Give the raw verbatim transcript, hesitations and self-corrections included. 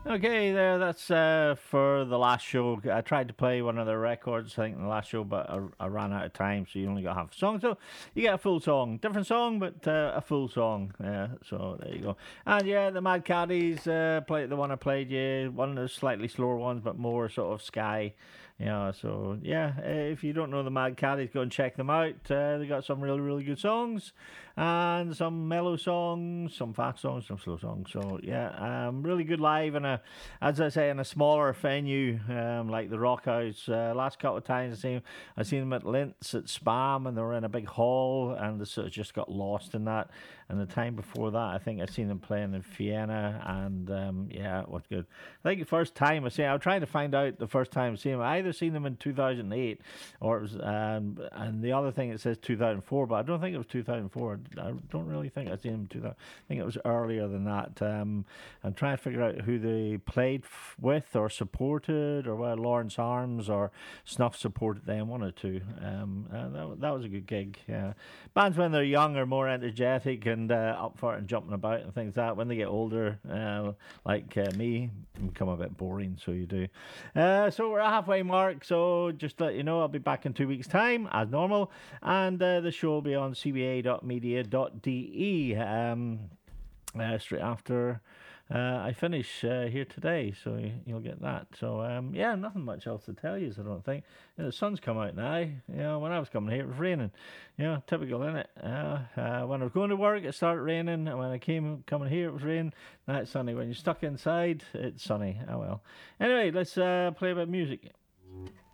Okay, there. That's uh, for the last show. I tried to play one of their records, I think, in the last show, but I, I ran out of time, so you only got half a song. So you get a full song, different song, but uh, a full song. Yeah. So there you go. And yeah, the Mad Caddies uh, play the one I played. Yeah, one of the slightly slower ones, but more sort of sky. Yeah. So yeah, uh, if you don't know the Mad Caddies, go and check them out. Uh, they got some really, really good songs and some mellow songs, some fast songs, some slow songs. So yeah, um, really good live and a, as I say, in a smaller venue um, like the Rock House. Uh, last couple of times I seen I seen them at Linz at Spam, and they were in a big hall, and they sort of just got lost in that. And the time before that, I think I seen them playing in Vienna, and um, yeah, it was good. I think the first time I see, I was trying to find out the first time I seen them. I either seen them in two thousand eight, or it was, um, and the other thing it says two thousand four, but I don't think it was two thousand four. I don't really think I seen them two thousand. I think it was earlier than that. Um, I'm trying to figure out who they played f- with or supported, or whether Lawrence Arms or Snuff supported them, one or two. Um, uh, that, that was a good gig. Yeah. Bands when they're young are more energetic and uh, up for it and jumping about and things like that. When they get older, uh, like uh, me, become a bit boring, so you do. Uh, so we're at halfway mark, so just to let you know, I'll be back in two weeks' time, as normal, and uh, the show will be on c b a dot media dot d e um, uh, straight after uh, I finish uh, here today, so you, you'll get that. So um, yeah, nothing much else to tell you, I don't think. You know, the sun's come out now. You know, when I was coming here, it was raining. You know, typical, innit? Uh, uh, when I was going to work, it started raining, and when I came coming here, it was raining. Now it's sunny. When you're stuck inside, it's sunny. Oh well. Anyway, let's uh, play a bit of music.